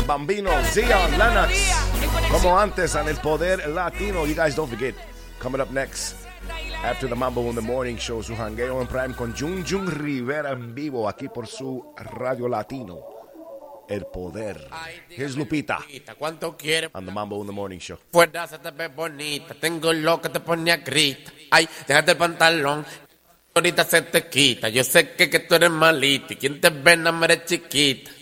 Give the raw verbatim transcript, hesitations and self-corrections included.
Bambino, Zion, Lennox. Como antes en el Poder Latino. You guys don't forget, coming up next, after the Mambo in the Morning Show, su jangueo en Prime con Jun Jun Rivera en vivo aquí por su Radio Latino. El Poder. Here's Lupita. ¿Cuánto quieres? On the Mambo in the Morning Show. Fuera se te ve bonita. Tengo lo que te pone a grita. Ay, déjate el pantalón. Ahorita se te quita. Yo sé que, que tú eres malita. Y quien te ve no eres chiquita.